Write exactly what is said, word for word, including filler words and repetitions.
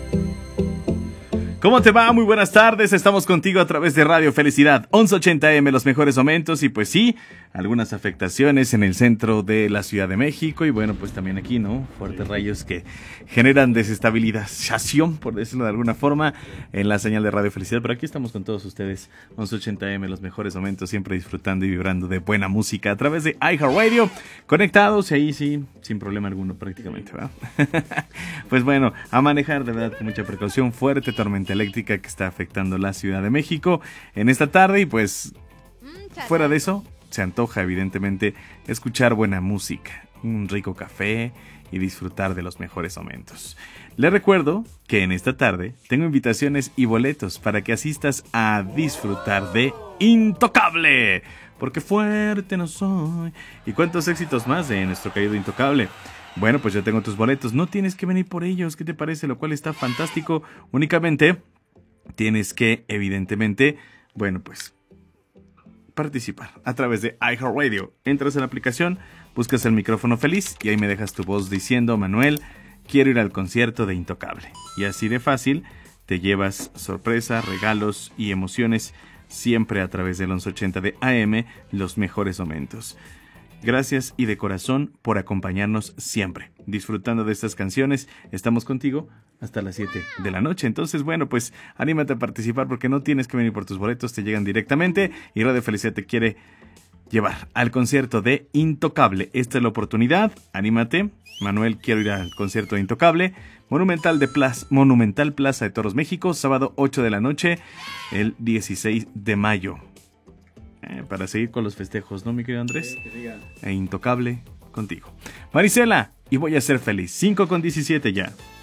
¿Cómo te va? Muy buenas tardes, estamos contigo a través de Radio Felicidad, once ochenta eme, los mejores momentos, y pues sí, algunas afectaciones en el centro de la Ciudad de México, y bueno, pues también aquí, ¿no? Fuertes rayos que generan desestabilización, por decirlo de alguna forma, en la señal de Radio Felicidad, pero aquí estamos con todos ustedes, once ochenta eme, los mejores momentos, siempre disfrutando y vibrando de buena música a través de iHeartRadio, conectados, y ahí sí, sin problema alguno prácticamente, ¿verdad? Pues bueno, a manejar de verdad con mucha precaución, fuerte tormenta eléctrica que está afectando la Ciudad de México en esta tarde, y pues fuera de eso se antoja evidentemente escuchar buena música, un rico café y disfrutar de los mejores momentos. Les recuerdo que en esta tarde tengo invitaciones y boletos para que asistas a disfrutar de Intocable, porque fuerte no soy, y cuántos éxitos más de nuestro querido Intocable. Bueno, pues ya tengo tus boletos, no tienes que venir por ellos, ¿qué te parece? Lo cual está fantástico, únicamente tienes que, evidentemente, bueno, pues participar a través de iHeartRadio. Entras en la aplicación, buscas el micrófono feliz y ahí me dejas tu voz diciendo: Manuel, quiero ir al concierto de Intocable. Y así de fácil te llevas sorpresa, regalos y emociones siempre a través del once ochenta de A M, los mejores momentos. Gracias y de corazón por acompañarnos siempre. Disfrutando de estas canciones, estamos contigo hasta las siete de la noche. Entonces, bueno, pues anímate a participar porque no tienes que venir por tus boletos, te llegan directamente y Radio Felicidad te quiere llevar al concierto de Intocable. Esta es la oportunidad, anímate. Manuel, quiero ir al concierto de Intocable. Monumental, de Plaza, Monumental Plaza de Toros, México, sábado ocho de la noche, el dieciséis de mayo. Eh, para seguir con los festejos, ¿no, mi querido Andrés? E Intocable contigo. Marisela, y voy a ser feliz. cinco con diecisiete ya.